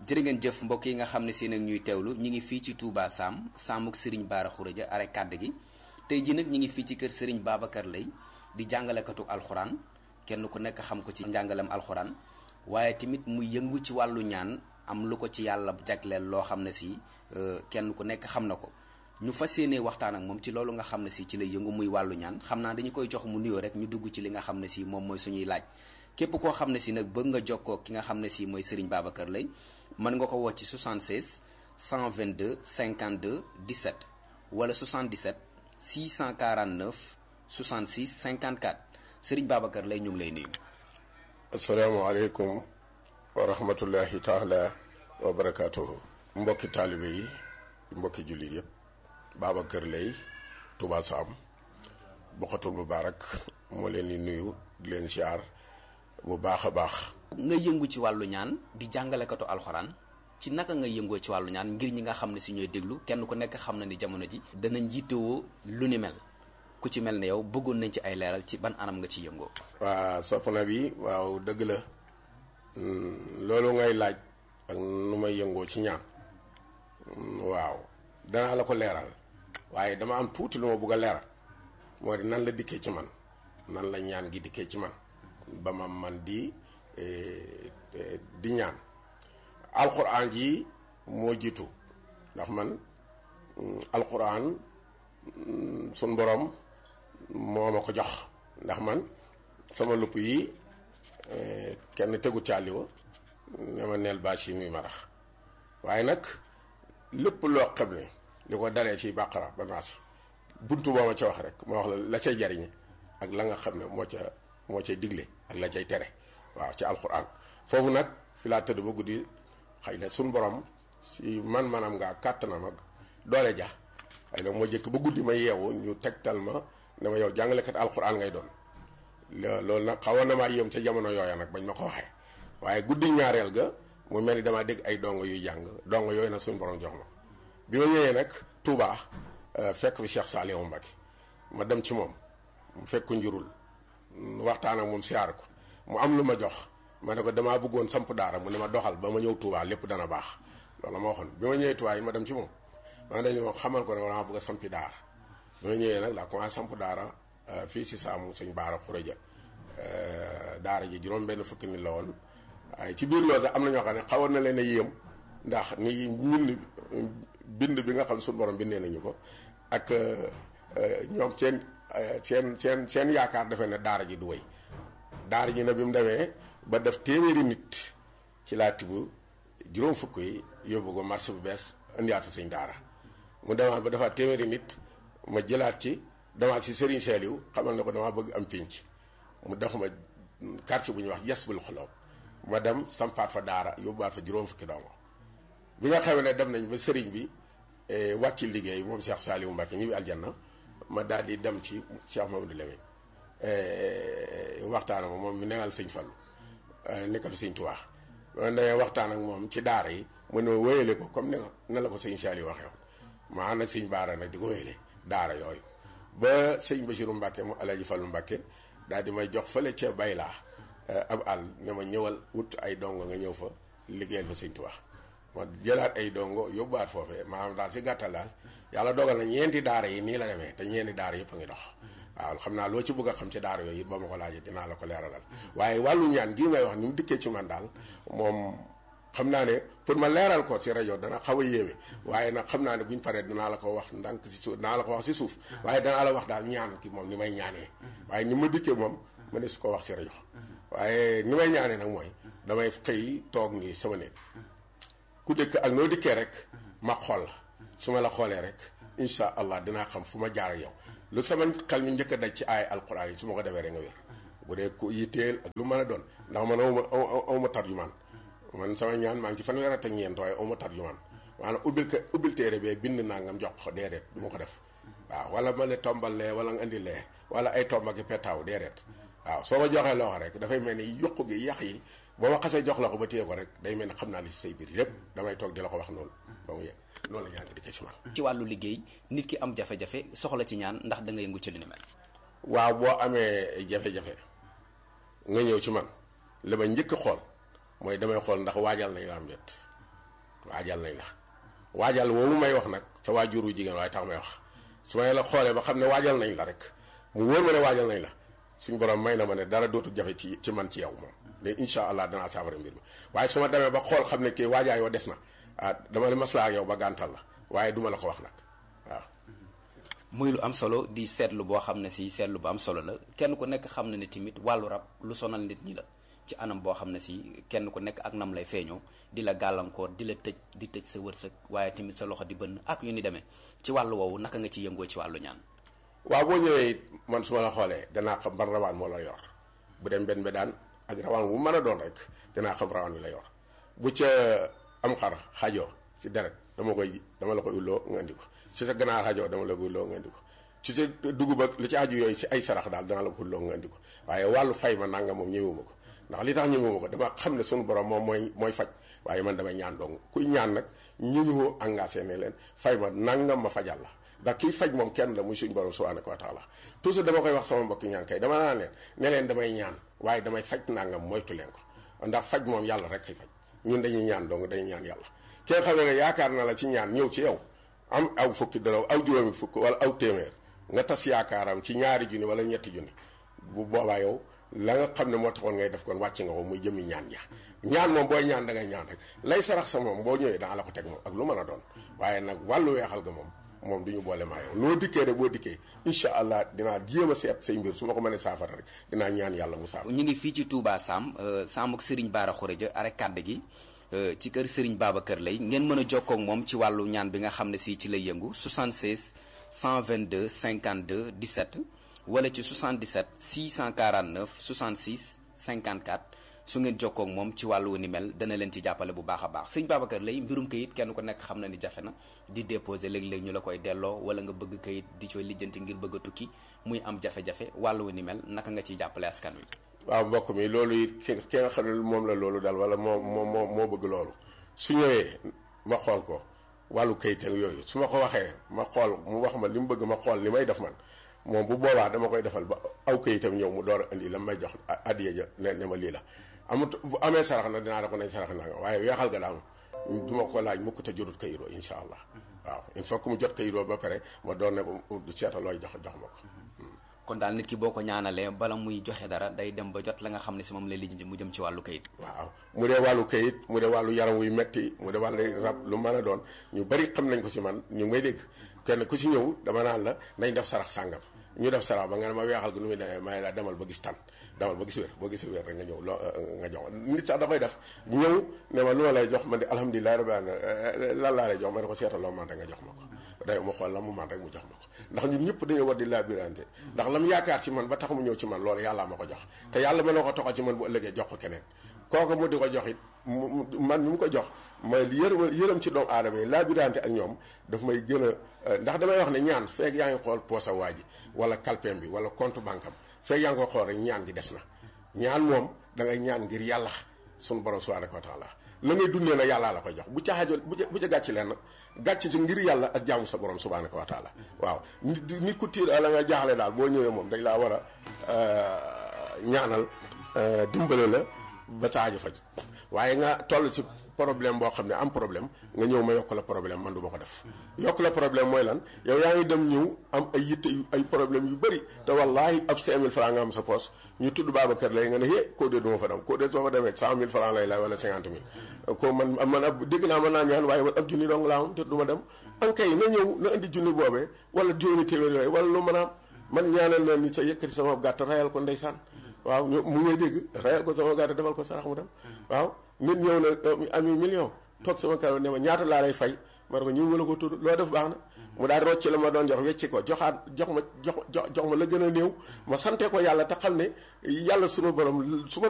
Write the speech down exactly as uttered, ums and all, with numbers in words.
jërë ngeen jëf mbokk yi nga xam ne si nag ñuy teewlu ñi ngi fii ci Touba Sam Samuk Serigne Bara Khourédia are kàdd gi tey ji nag ñi ngi fii ci kër Serigne Babacar Lay di jàngalekatu alxuraan kenn ku nekk xam ko ci njàngalem alxuraan waaye tamit muy yëngu ci wàllu ñaan am lu ko ci yàlla jagleel loo xam ne si kenn ku nekk xam na ko ñu fas yéenee waxtaan ak moom ci loolu nga xam ne si ci lay yëngu muy wàllu ñaan xam naa dañu koy jox mu nuyoo rek ñu dugg ci li nga xam ne si moom mooy suñuy laaj képp koo xam ne si nag bëgg nga jokkoo ki nga xam ne si mooy Serigne Babacar Lay mën nga ko woo ci soixante-seize cent vingt-deux cinquante-deux dix-sept wala soixante-dix-sept six cent quarante-neuf soixante-six cinquante-quatre Serigne Babacar Lay ñu ngi lay nuyu. asalaamaaleykum wa rahmatullahi taala wa barakaatuhu. mbokki taalibe yi mbokki jullit yëpp Babacar Lay Touba Sam Bokhatul Moubarak moo leen di nuyu di leen siyaar bu baax a baax. nga yëngu ci wàllu ñaan di jàngalekatu alxuraan ci naka nga yëngoo ci wàllu ñaan ngir ñi nga xam ne si ñooy déglu kenn ku nekk xam na ni jamono ji danañ jiitewoo lu ni mel ku ci mel ne yow bëggoon nañ ci ay leeral ci ban anam nga ci yëngoo. waa soxna bi waaw dëgg la loolu ngay laaj ak nu may yëngoo ci ñaan waaw danaa la ko leeral waaye dama am tuuti lu ma bëgg a leeral moo di nan la dikkee ci man nan la ñaan gi dikkee ci man ba ma man di di ñaan alquran ji moo jiitu ndax man alquran sun borom moo ma ko jox ndax man sama lupp yi kenn tegu caaliwa ne ma neel bâche yi muy marax waaye nag lépp loo xam ne li ko daree ci bàqara ba naas buntu boo ma ca wax rek ma wax la la cay jariñe ak la nga xam ne moo ca moo cay digle ak la cay tere waaw ci alxuraan foofu nag fi laa tëdd ba guddi xëy na suñ borom si man manam ngaa kàttanam ak doole ja xëy na moo jëkk ba guddi ma yeewu ñu tegtal ma ne ma yow jàngalekat alxuraan ngay doon loolu nag xawoon na maa yéem ca jamono yooya nag bañ ma ko waxee waaye guddi ñaareel ga mu mel ni damaa dégg ay dongo yuy jàng dongo yooyu nag suñu borom jox ma bi ma ñëwee nag Touba fekk fi Cheikh Saliou Mbacké ma dem ci moom mu fekk ko njurul waxtaan ak moom siyaar ko mu am lu ma jox ma ne ko damaa bëggoon samp daara mu ne ma doxal ba ma ñëw Touba lépp dana baax loolu ma waxoon bi ma ñëwee Touba yi ma dem ci moom ma dañu xamal ko ne dama bëgg a sampi daara bi ma ñëwee nag laa commencé samp daara fii si Saamu Sëñ Bara Khourédia daara ji juróom benn fukki nit la woon waaye ci biir loolu sax am na ñoo xam ne xawoon na leen a yéem ndax ni ñun bind bi nga xam suñu borom bindee nañu ko ak ñoom seen seen seen seen yaakaar defe ne daara ji du wéy daara ji na bi mu demee ba def téeméeri nit ci laa tibb juróom fukk yi yóbbu ko marché bu bees indiwaat fa sëñ daara mu demaat ba defaat téeméeri nit ma jëlaat ci demaat si Serigne Saliou xamal ne ko damaa bëgg am pinc mu def ma quartier bu ñuy wax Yasbul Xuloob ma dem sampaat fa daara yóbbuwaat fa juróom fukki dongo bi nga xamee ne dem nañ ba sëriñ bi wàcc liggéey moom Cheikh Saliou Mbacké ñibbi aljanna ma daal di dem ci Cheikh Mamadou Lamine waxtaan ak moom mi negal sëñ Fallu nekkal sëñ Tuubaa ma ne waxtaan ak moom ci daara yi mu ne wéyale ko comme ne ne la ko sëñ Saliou waxee woon ma ànd ak sëñ Baara nag di ko wéyale daara yooyu ba sëñ Bassirou Mbacké mu Alaaji Fallu Mbacké daal di may jox fële ca Baylaa ab àll ne ma ñëwal wut ay dongo nga ñëw fa liggéeyal fa sëñ Tuubaa ma jëlaat ay dongo yóbbuwaat foofee maanaam daal si gàttal daal yàlla dogal na ñeenti daara yi nii la demee te ñeenti daara yëpp a ngi dox waaw xam naa loo ci bëgg a xam ci daara yooyu it ba ma ko laajee dinaa la ko leeralal waaye wàllu ñaan gii ngay wax ni mu dikkee ci man daal moom xam naa ne pour ma leeral ko ci rajo dana xaw a yéeme waaye nag xam naa ne buñ paree dinaa la ko wax ndànk si suuf dinaa la ko wax si suuf waaye danaa la wax daal ñaan ki moom ni may ñaanee waaye ni ma dikkee moom ma ne su ko wax si rajo waaye ni may ñaanee nag mooy damay xëy toog nii sama néeg ku dëkk ak noo dikkee rek ma xool la su ma la xoolee rek incha allah dinaa xam fu ma jaar ak yow lu sama xel mi njëkk a daj ci ay alquran yi su ma ko defee rek nga wér bu dee ku yitteel ak lu mën a doon ndax man awma awma tarjumaan man sama ñaan maa ngi ci fanweer ak ñeent waaye awma tarjumaan maanaam ubbil ko ubbil téere bee bind naa ngam jox ko déedéet du ma ko def waaw wala ma ne tombal lee wala nga indi lee wala ay tomb ak petaaw déedéet waaw soo ma joxee loxo rek dafay mel ni yokku gi yàq yi boo ma xasee jox la ko ba téye ko rek day mel ni xam naa li si say biir lépp damay toog di la ko wax noonu ba mu yegg loolu la ñaan nga di ko ci man. ci wàllu liggéey nit ki am jafe-jafe soxla ci ñaan ndax da nga yëngu ci lu ni mel. waaw boo amee jafe-jafe nga ñëw ci man li ma njëkk a xool mooy damay xool ndax waajal nañ la am déet waajal nañ la waajal woowu may wax nag sa waajur wu jigéen waaye tax may wax su ma la xoolee ba xam ne waajal nañ la rek mu wóor ma ne waajal nañ la suñu borom may na ma ne dara dootul jafe ci ci man ci yow moom mais incha allah danaa saafara mbir mi waaye su ma demee ba xool xam ne kii waajaayoo des na ah dama ne maslaa ak yow ba gàntal la waaye duma la ko wax nag waaw. muy lu am solo di seetlu boo xam ne si seetlu bu am solo la kenn ku nekk xam na ne tamit wàllu rab lu sonal nit ñi la ci anam boo xam ne si kenn ku nekk ak nam lay feeñoo di la gàllankoor di la tëj di tëj sa wërsëg waaye tamit sa loxo di bënn ak yu ni demee ci wàllu woowu naka nga ci yëngoo ci wàllu ñaan. waaw boo ñëwee man su ma la xoolee danaa xam ban rawaan moo la yor bu dem benn bedaan ak rawaan wu mën a doon rek danaa xam rawaan wi la yor bu ca am xar xajoo ci deret dama koy dama la koy ulloo nga indi ko ci sa ganaar xajoo dama la koy ulloo nga indi ko ci sa dugub ak li ci aju yooyu ci ay sarax daal dana la ko ulloo nga indi ko waaye wàllu fay ma nanga moom ñëwuma ko ndax li tax ñëwuma ko dama xam ne sunu borom moom mooy mooy faj waaye man damay ñaan dong kuy ñaan nag ñëwoo engagé ne leen fay ma nangam ma fajal la ndax kii faj moom kenn la muy suñu borom subhanahu wa taala toujours dama koy wax sama mbokki ñaan kay dama naan leen ne leen damay ñaan waaye damay faj nangam moytu leen ko ndax faj moom yàlla rek kay faj ñun dañuy ñaan dong dañuy ñaan yàlla ki nga xam ne ne yaakaar na la ci ñaan ñëw ci yow am aw fukki dërëm aw juróomi fukk wala aw téeméer nga tas yaakaaram ci ñaari junni wala ñetti junni bu boobaa yow la nga xam ne moo taxoon ngay def kon wàcc nga ko muy jëmi ñaan ja ñaan moom booy ñaan da ngay ñaan rek lay sarax sa moom boo ñëwee daa la ko teg moom ak lu mën a doon waaye nag wàllu weexal ga moom moom du ñu boole maa yow noo dikkee rek boo dikkee incha allah dinaa jéem a seet say mbir su ma ko mënee saafara rek dinaa ñaan yàlla mu saafara. ñu ngi fii ci Touba Sam Sam ak Serigne Bara Khourédia arrêt kàdd gi ci kër Serigne Babacar Lay ngeen mën a jokkoo ak moom ci wàllu ñaan bi nga xam ne si ci lay yëngu soixante-seize cent vingt-deux cinquante-deux dix-sept wala ci soixante-dix-sept six cent quarante-neuf soixante-six cinquante-quatre su ngeen jokkoo ak moom ci wàllu ni mel dana leen ci jàppale bu baax a baax sëñ Babacar Lay mbirum kayit kenn ku nekk xam na ni jafe na di déposer léeg-léeg ñu la koy delloo wala nga bëgg kayit di cooy lijjanti ngir bëgg a tukki muy am jafe-jafe wàllu ni mel naka nga ciy jàppale askan wi. waaw mbokk mi loolu it ki ki nga xam ne moom la loolu daal wala moo moo moo moo bëgg loolu su ñëwee ma xool ko wàllu kayit ak yooyu su ma ko waxee ma xool mu wax ma li mu bëgg ma xool li may def man moom bu boobaa dama koy defal ba aw kayitam ñëw mu door a indi la may jox addiya ja ne ne ma lii la amut bu amee sarax na dinaa da ko nañ sarax na nga waaye weexal ga daam du ma ko laaj mukk te jotut kayiroo insha allah waaw il faut que mu jot kayiroo ba pare ma doon ne seeta looy jox jox ma ko. kon daal nit ki boo ko ñaanalee bala muy joxe dara day dem ba jot la nga xam ne si moom lay lijjanti mu jëm ci wàllu kayit. waaw mu dee wàllu kayit mu dee wàllu yaram wuy metti mu dee wàllu rab lu mën a doon ñu bari xam nañ ko ci man ñu ngi may dégg kenn ku ci ñëw dama naan la nañ def sarax sàngam ñu def sarax ba nga ne ma weexal gi nu muy demee may la demal ba gis tan demal ba gis wér boo gisee wér rek nga ñëw loo nga jox nit sax dafay def ñëw ne ma lu ma lay jox man de alhamdulilah rabbil alamin lan laa lay jox ma ne ko seetal loo man rek nga jox ma ko day mu xool la mu man rek mu jox ma ko ndax ñun ñëpp dañoo war di labirante ndax lam yaakaar ci man ba tax mu ñëw ci man loolu yàllaa ma ko jox te yàlla mën na ko toxal ci man bu ëllëgee jox ko keneen kooku mu di ko jox it man mi mu ko jox mooy yërëm yërëm ci doomu aadama yi labirante ak ñoom daf may gën a ndax damay wax ne ñaan feeg yaa ngi xool poosa waa ji wala kalpeem bi wala compte banque am feeg yaa ngi ko xool rek ñaan gi des na ñaan moom da ngay ñaan ngir yàlla sunu borom subhanahu wa taala la ngay dundee na yàllaa la koy jox bu ca xajo bu ca bu ca gàcc leen nag gàcc ci ngir yàlla ak jaamu sa borom subhanahu wa taala waaw nit nit ku tiir la nga jaaxle daal boo ñëwee moom dañ laa war a ñaanal dimbale la ba sa aajo faj waaye nga toll ci problème boo xam ne am problème nga ñëw ma yokk la problème man du ma ko def yokk la problème mooy lan yow yaa ngi dem ñëw am ay yitte yu ay problème yu bëri te wallaahi ab cinq mille francs nga am sa poos ñu tudd Babacar Lay nga ne hé koo dee du ma fa dem koo dee soo fa demee cent mille francs lay lay wala cinquante mille ko man man ab dégg naa mën naa ñaan waaye man ab junni dong laa am te du ma dem ankay na ñëw na indi junni boobee wala juróomi téeméer yooyu wala lu mën a am man ñaanal na nit sa yëkkati sama gàtt rayal ko ndeysaan waaw ñu mu ngay dégg rayal ko sama gàtt defal ko sarax mu dem waaw nit ñëw na ami million toog sama karo ne ma ñaata laa lay fay ma ne ko ñu ma la ko tudd loo def baax na mu daal rocci la ma doon jox wecci ko joxaat jox ma jox jox ma la gën a néew ma sante ko yàlla te xam ne yàlla sunu borom su ma